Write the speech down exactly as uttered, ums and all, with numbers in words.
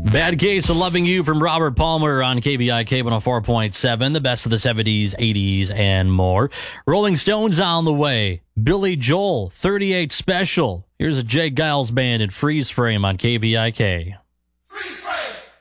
Bad Case of Loving You from Robert Palmer on K V I K one oh four point seven, the best of the seventies, eighties, and more. Rolling Stones on the way. Billy Joel, thirty-eight Special. Here's a Jay Giles Band in Freeze Frame on K V I K.